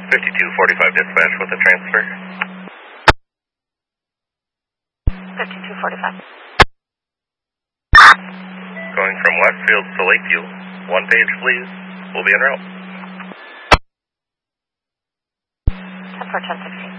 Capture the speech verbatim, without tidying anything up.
fifty-two forty-five dispatch with a transfer. fifty-two forty-five. Going from Westfield to Lakeview. One page, please. We'll be en route. ten four ten sixteen.